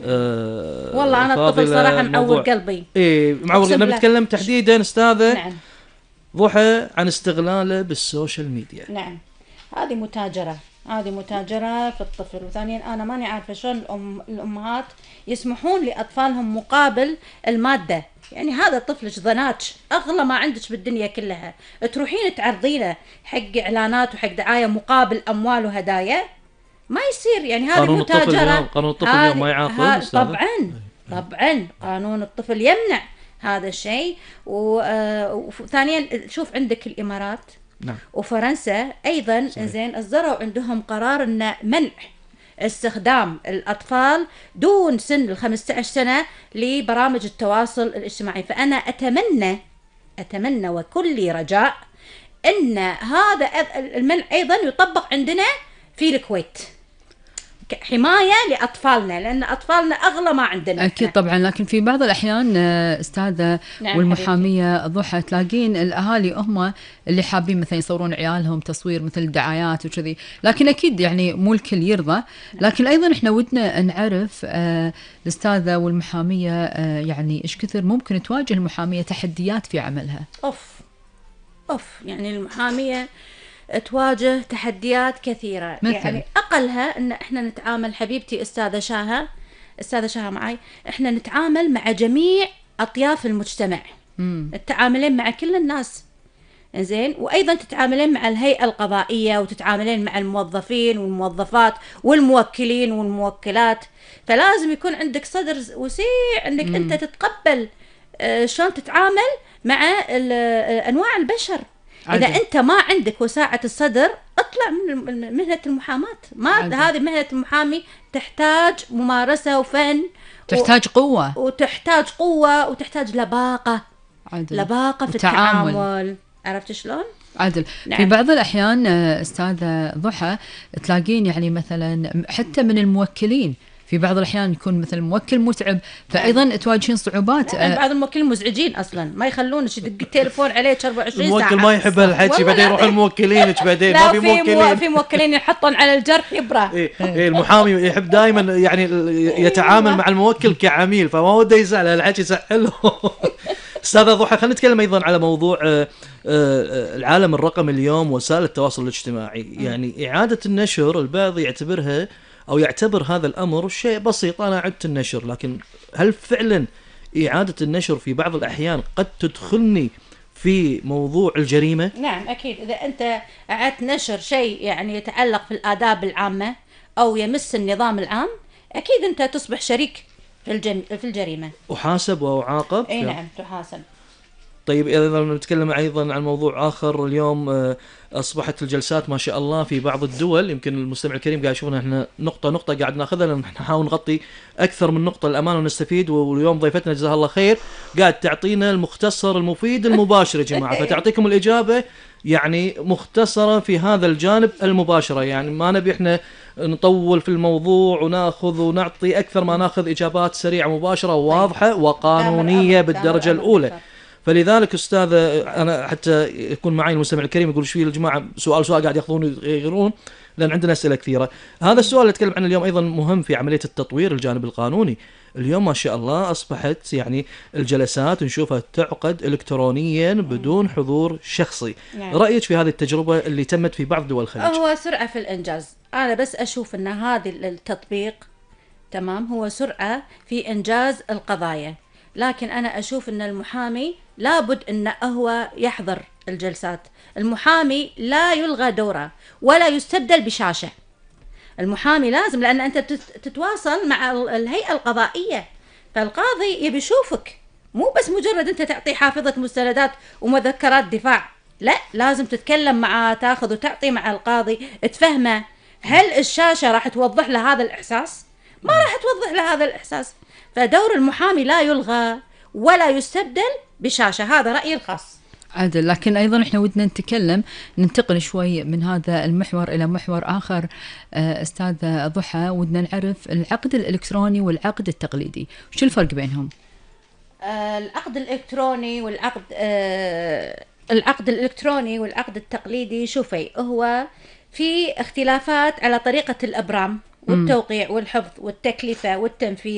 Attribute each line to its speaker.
Speaker 1: والله أنا الطفل صراحة معور قلبي.
Speaker 2: معور قلبي. نتكلم تحديدا أستاذة
Speaker 1: نعم.
Speaker 2: ضحى عن استغلاله بالسوشيال ميديا.
Speaker 1: نعم، هذه متاجرة في الطفل. وثانيا أنا ماني عارفة شلون الأمهات يسمحون لأطفالهم مقابل المادة. يعني هذا طفلك ضناتش أغلى ما عندك بالدنيا كلها، تروحين تعرضينه حق إعلانات وحق دعاية مقابل أموال وهدايا؟ ما يصير. يعني هذه متاجرة.
Speaker 2: قانون الطفل اليوم ما يعاقب.
Speaker 1: طبعا قانون الطفل يمنع هذا الشيء. وثانيا شوف عندك الإمارات.
Speaker 2: نعم.
Speaker 1: وفرنسا أيضا زين أصدروا عندهم قرار إن منع استخدام الأطفال دون سن 15 سنة لبرامج التواصل الاجتماعي. فأنا أتمنى وكل رجاء أن هذا المنع أيضا يطبق عندنا في الكويت حماية لأطفالنا، لأن أطفالنا أغلى ما عندنا.
Speaker 3: أكيد طبعا. لكن في بعض الأحيان أستاذة والمحامية ضحى تلاقين الأهالي هم اللي حابين مثلا يصورون عيالهم تصوير مثل دعايات وكذي، لكن أكيد يعني مو الكل يرضى. لكن أيضا إحنا ودنا نعرف الأستاذة والمحامية يعني إيش كثر ممكن تواجه المحامية تحديات في عملها.
Speaker 1: يعني المحامية تواجه تحديات كثيرة. يعني أقلها أن إحنا نتعامل حبيبتي أستاذة شاها معي، إحنا نتعامل مع جميع أطياف المجتمع. تتعاملين مع كل الناس زين، وأيضا تتعاملين مع الهيئة القضائية، وتتعاملين مع الموظفين والموظفات والموكلين والموكلات. فلازم يكون عندك صدر وسيع أنك أنت تتقبل شلون تتعامل مع أنواع البشر. إذا أنت ما عندك وساعة الصدر اطلع من مهنة المحاماة. هذه مهنة المحامي تحتاج ممارسة وفن،
Speaker 3: تحتاج قوة
Speaker 1: وتحتاج لباقة في التعامل. عرفت شلون؟
Speaker 3: عدل. نعم. في بعض الأحيان أستاذة ضحى تلاقين يعني مثلا حتى من الموكلين في بعض الأحيان يكون مثل موكل متعب، فأيضا تواجهين صعوبات.
Speaker 1: بعض الموكلين مزعجين أصلا، ما يخلونك يدق التليفون عليك 24 ساعة.
Speaker 2: الموكل ما يحب الحكي، بعدين يروح الموكلين بعدين ما في موكلين.
Speaker 1: في موكلين يحطون على الجرح إبرة.
Speaker 2: المحامي يحب دائما يعني يتعامل مع الموكل كعميل، فما وده يزعل الحكي يسهله. أستاذة ضحى خلينا نتكلم أيضا على موضوع العالم الرقمي اليوم، وسائل التواصل الاجتماعي. يعني إعادة النشر البعض يعتبرها أو يعتبر هذا الأمر شيء بسيط، أنا عدت النشر، لكن هل فعلا إعادة النشر في بعض الأحيان قد تدخلني في موضوع الجريمة؟
Speaker 1: نعم أكيد. إذا أنت أعدت نشر شيء يعني يتعلق في الآداب العامة أو يمس النظام العام، أكيد أنت تصبح شريك في الجريمة.
Speaker 2: أحاسب وأعاقب؟
Speaker 1: أي نعم تحاسب.
Speaker 2: طيب إذا نتكلم أيضا عن موضوع آخر، اليوم أصبحت الجلسات ما شاء الله في بعض الدول، يمكن المستمع الكريم قاعد يشوفنا احنا نقطة قاعد ناخذها، لأن نحاول نغطي أكثر من نقطة للأمانة ونستفيد. واليوم ضيفتنا جزاها الله خير قاعد تعطينا المختصر المفيد المباشر يا جماعة، فتعطيكم الإجابة يعني مختصرة في هذا الجانب المباشرة. يعني ما نبي احنا نطول في الموضوع وناخذ ونعطي أكثر ما ناخذ إجابات سريعة مباشرة وواضحة وقانونية بالدرجة الأولى. فلذلك أستاذ أنا حتى يكون معي المستمع الكريم يقول شوي يا جماعة سؤال قاعد ياخذون يغيرون، لأن عندنا أسئلة كثيرة. هذا السؤال اللي أتكلم عنه اليوم أيضا مهم في عملية التطوير الجانب القانوني. اليوم ما شاء الله أصبحت يعني الجلسات نشوفها تعقد إلكترونيا بدون حضور شخصي. رأيك في هذه التجربة اللي تمت في بعض دول الخليج؟
Speaker 1: هو سرعة في الإنجاز. أنا بس أشوف أن هذا التطبيق تمام هو سرعة في إنجاز القضايا، لكن أنا أشوف أن المحامي لابد أنه هو يحضر الجلسات. المحامي لا يلغى دوره ولا يستبدل بشاشة. المحامي لازم، لأن أنت تتواصل مع الهيئة القضائية، فالقاضي يبي يشوفك، مو بس مجرد أنت تعطي حافظة مستندات ومذكرات دفاع. لا، لازم تتكلم معه، تاخذ وتعطي مع القاضي، تفهمه. هل الشاشة راح توضح له هذا الإحساس؟ ما راح توضح له هذا الإحساس. فدور المحامي لا يلغى ولا يستبدل بشاشة. هذا رأيي الخاص.
Speaker 3: عادل. لكن أيضا إحنا ودنا ننتقل شوي من هذا المحور إلى محور آخر. أستاذة ضحى، ودنا نعرف العقد الإلكتروني والعقد التقليدي، وش الفرق بينهم؟
Speaker 1: العقد الإلكتروني والعقد التقليدي، شوفي هو في اختلافات على طريقة الإبرام والتوقيع والحفظ والتكلفة والتنفيذ.